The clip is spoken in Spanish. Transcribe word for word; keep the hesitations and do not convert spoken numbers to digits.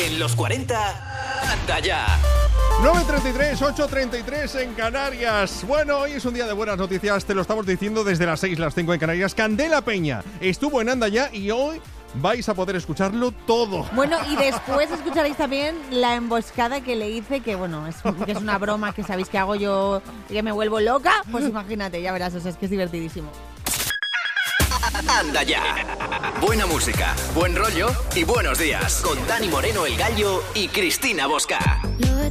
En los cuarenta, anda ya. nueve treinta y tres, ocho treinta y tres en Canarias. Bueno, hoy es un día de buenas noticias, te lo estamos diciendo desde las seis, las cinco en Canarias. Candela Peña estuvo en Anda Ya y hoy vais a poder escucharlo todo. Bueno, y después escucharéis también la emboscada que le hice, que bueno, es, que es una broma que sabéis que hago yo, que me vuelvo loca. Pues imagínate, ya verás, o sea, es que es divertidísimo. Anda Ya. Buena música, buen rollo y buenos días. Con Dani Moreno, el Gallo, y Cristina Bosca.